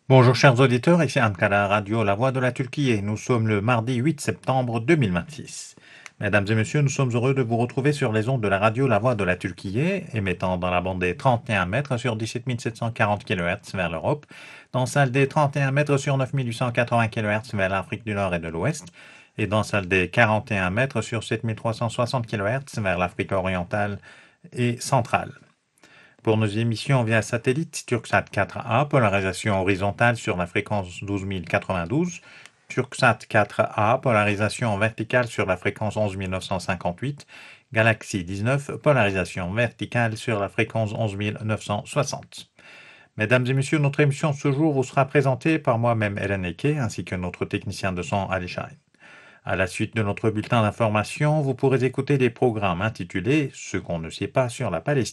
Bonjour chers auditeurs, ici Ankara Radio, la voix de la Turquie. Nous sommes le mardi 8 septembre 2026. Mesdames et messieurs, nous sommes heureux de vous retrouver sur les ondes de la radio La Voix de la Turquie, émettant dans la bande des 31 mètres sur 17 740 kHz vers l'Europe, dans celle des 31 mètres sur 9 880 kHz vers l'Afrique du Nord et de l'Ouest, et dans celle des 41 mètres sur 7 360 kHz vers l'Afrique orientale et centrale. Pour nos émissions via satellite, Turksat 4A, polarisation horizontale sur la fréquence 12 092, Turksat 4A, polarisation verticale sur la fréquence 11 958, Galaxy 19, polarisation verticale sur la fréquence 11 960. Mesdames et messieurs, notre émission ce jour vous sera présentée par moi-même, Eren Eke, ainsi que notre technicien de son, Ali Shahin. À la suite de notre bulletin d'information, vous pourrez écouter des programmes intitulés « Ce qu'on ne sait pas sur la Palestine »